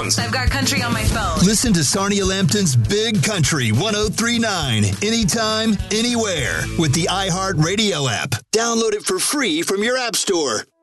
headphones. I've got country on my phone. Listen to Sarnia Lampton's Big Country 103.9 anytime, anywhere with the iHeartRadio app. Download it for free from your app store.